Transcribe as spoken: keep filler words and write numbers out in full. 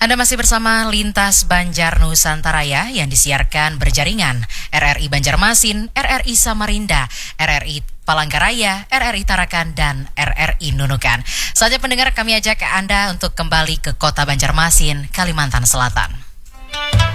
Anda masih bersama Lintas Banjar Nusantara ya, yang disiarkan berjaringan R R I Banjarmasin, R R I Samarinda, R R I Palangkaraya, R R I Tarakan, dan R R I Nunukan. Saatnya pendengar, kami ajak Anda untuk kembali ke kota Banjarmasin, Kalimantan Selatan.